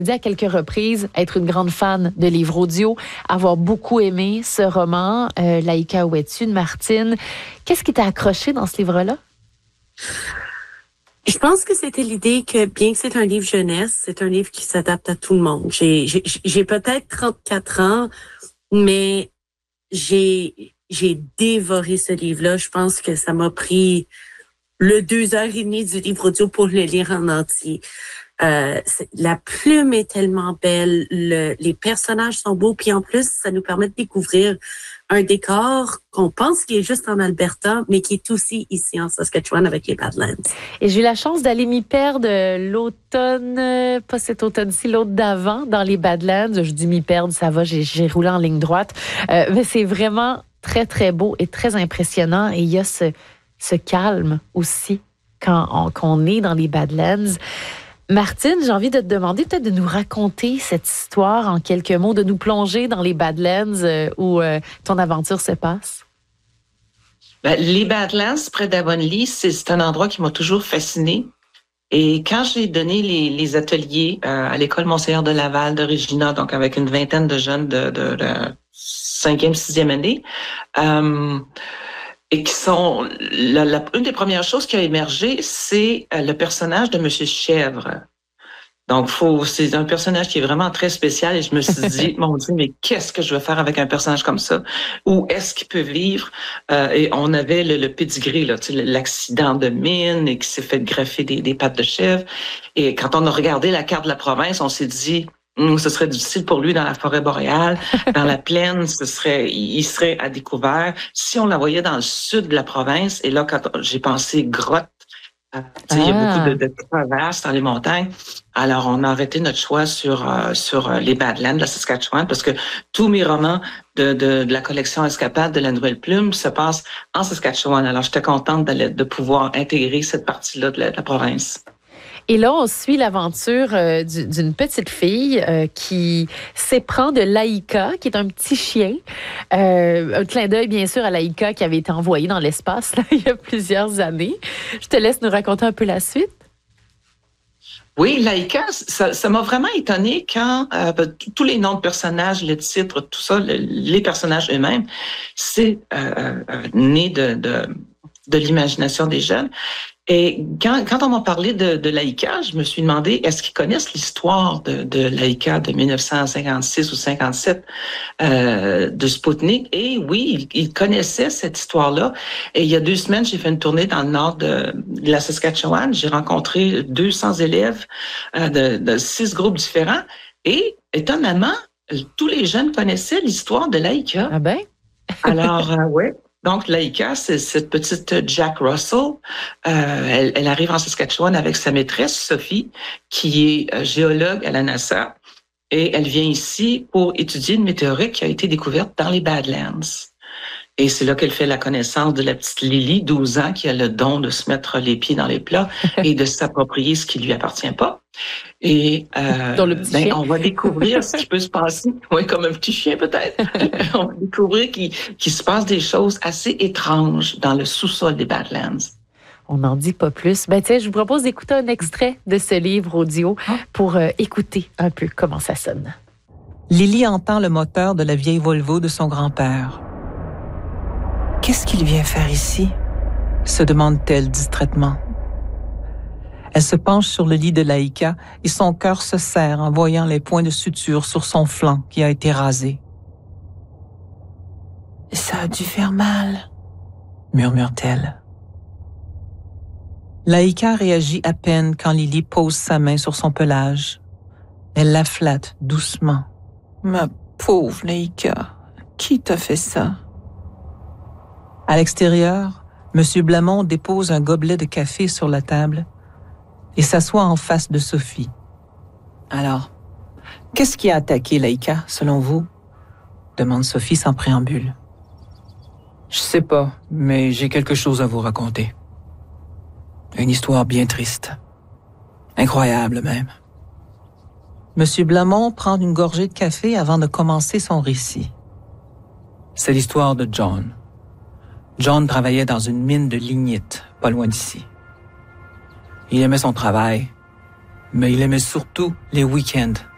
dit à quelques reprises être une grande fan de livres audio, avoir beaucoup aimé ce roman, Laïka Où es-tu de Martine. Qu'est-ce qui t'a accroché dans ce livre-là? Je pense que c'était l'idée que, bien que c'est un livre jeunesse, c'est un livre qui s'adapte à tout le monde. J'ai peut-être 34 ans, mais j'ai dévoré ce livre-là. Je pense que ça m'a pris le 2h30 du livre audio pour le lire en entier. La plume est tellement belle, les personnages sont beaux, puis en plus, ça nous permet de découvrir un décor qu'on pense qui est juste en Alberta, mais qui est aussi ici en Saskatchewan avec les Badlands. Et j'ai eu la chance d'aller m'y perdre l'automne, pas cet automne-ci, l'autre d'avant, dans les Badlands. Je dis m'y perdre, ça va, j'ai roulé en ligne droite. Mais c'est vraiment très, très beau et très impressionnant. Et il y a ce calme aussi quand on est dans les Badlands. Martine, j'ai envie de te demander peut-être de nous raconter cette histoire en quelques mots, de nous plonger dans les Badlands où ton aventure se passe. Les Badlands, près d'Avonlea, c'est un endroit qui m'a toujours fascinée. Et quand j'ai donné les ateliers à l'école Monseigneur de Laval de Regina, donc avec une vingtaine de jeunes de 5e, 6e année, et qui sont une des premières choses qui a émergé, c'est le personnage de Monsieur Chèvre. Donc, c'est un personnage qui est vraiment très spécial et je me suis dit, mon Dieu, mais qu'est-ce que je vais faire avec un personnage comme ça? Où est-ce qu'il peut vivre? Et on avait le pedigree, là, l'accident de mine et qui s'est fait greffer des pattes de chèvre. Et quand on a regardé la carte de la province, on s'est dit, ce serait difficile pour lui dans la forêt boréale, dans la plaine, il serait à découvert. Si on l'envoyait dans le sud de la province, et là, quand j'ai pensé grotte, il y a beaucoup de crevasses dans les montagnes. Alors, on a arrêté notre choix sur les Badlands de la Saskatchewan parce que tous mes romans de la collection Escapade de la Nouvelle Plume se passent en Saskatchewan. Alors, j'étais contente de pouvoir intégrer cette partie-là de la province. Et là, on suit l'aventure d'une petite fille qui s'éprend de Laïka, qui est un petit chien. Un clin d'œil, bien sûr, à Laïka qui avait été envoyée dans l'espace là, il y a plusieurs années. Je te laisse nous raconter un peu la suite. Oui, Laïka, ça m'a vraiment étonnée quand tous les noms de personnages, le titre, tout ça, les personnages eux-mêmes, c'est né de l'imagination des jeunes. Et quand on m'a parlé de Laïka, je me suis demandé, est-ce qu'ils connaissent l'histoire de Laïka de 1956 ou 57 de Spoutnik? Et oui, ils connaissaient cette histoire-là. Et il y a 2 semaines, j'ai fait une tournée dans le nord de la Saskatchewan. J'ai rencontré 200 élèves de 6 groupes différents. Et étonnamment, tous les jeunes connaissaient l'histoire de Laïka. Ah ben? Alors, ouais. Donc, Laïka, c'est cette petite Jack Russell. Elle arrive en Saskatchewan avec sa maîtresse, Sophie, qui est géologue à la NASA. Et elle vient ici pour étudier une météorite qui a été découverte dans les Badlands. Et c'est là qu'elle fait la connaissance de la petite Lily, 12 ans, qui a le don de se mettre les pieds dans les plats et de s'approprier ce qui lui appartient pas. Et on va découvrir ce qui peut se passer. Oui, comme un petit chien peut-être. On va découvrir qu'il se passe des choses assez étranges dans le sous-sol des Badlands. On n'en dit pas plus. Ben tiens, je vous propose d'écouter un extrait de ce livre audio pour écouter un peu comment ça sonne. Lily entend le moteur de la vieille Volvo de son grand-père. « Qu'est-ce qu'il vient faire ici ?» se demande-t-elle distraitement. Elle se penche sur le lit de Laïka et son cœur se serre en voyant les points de suture sur son flanc qui a été rasé. « Ça a dû faire mal, » murmure-t-elle. Laïka réagit à peine quand Lily pose sa main sur son pelage. Elle la flatte doucement. « Ma pauvre Laïka, qui t'a fait ça ?» À l'extérieur, M. Blamont dépose un gobelet de café sur la table et s'assoit en face de Sophie. « Alors, qu'est-ce qui a attaqué Laïka, selon vous ?» demande Sophie sans préambule. « Je sais pas, mais j'ai quelque chose à vous raconter. Une histoire bien triste. Incroyable même. » M. Blamont prend une gorgée de café avant de commencer son récit. C'est l'histoire de John. John travaillait dans une mine de lignite, pas loin d'ici. Il aimait son travail, mais il aimait surtout les week-ends